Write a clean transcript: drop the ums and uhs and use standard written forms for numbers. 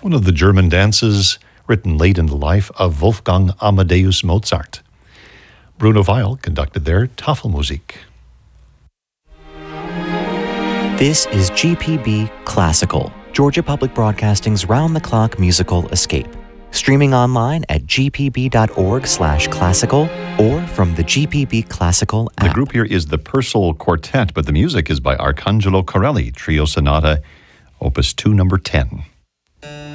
one of the German dances written late in the life of Wolfgang Amadeus Mozart. Bruno Weil conducted their Tafelmusik. This is GPB Classical, Georgia Public Broadcasting's round-the-clock musical escape. Streaming online at gpb.org/classical or from the GPB Classical app. The group here is the Purcell Quartet, but the music is by Arcangelo Corelli, Trio Sonata, Opus 2, number 10.